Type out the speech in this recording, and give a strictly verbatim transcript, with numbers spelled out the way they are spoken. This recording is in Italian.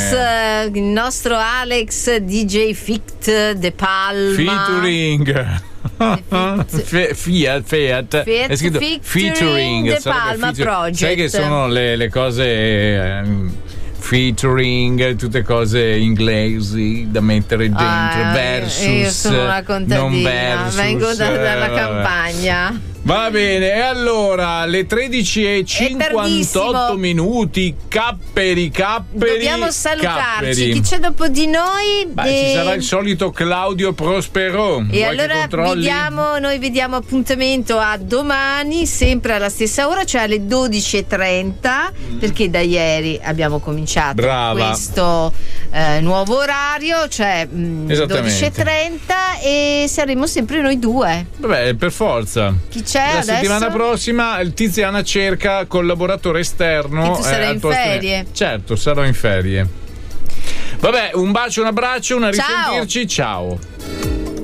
eh, il nostro Alex D J Fiat De Palma. Featuring. Fiat, Fiat, Fiat è scritto featuring De Palma feature, Project. sai che sono le, le cose eh, featuring, tutte cose inglesi da mettere dentro, ah, versus io sono una contadina, non versus, vengo da, dalla eh, campagna. Va bene, e allora alle tredici e cinquantotto minuti, capperi, capperi. Dobbiamo salutarci. Capperi. Chi c'è dopo di noi? Beh, e... ci sarà il solito Claudio Prospero. E Vuoi allora vediamo, noi vediamo appuntamento a domani, sempre alla stessa ora, cioè alle dodici e trenta, mm. perché da ieri abbiamo cominciato Brava. questo eh, nuovo orario, cioè mh, dodici e trenta, e saremo sempre noi due. Vabbè, per forza. Chi c'è La adesso? settimana prossima il Tiziana cerca collaboratore esterno. E tu sarai eh, in ferie. Certo, sarò in ferie. Vabbè, un bacio, un abbraccio, una risentirci, ciao.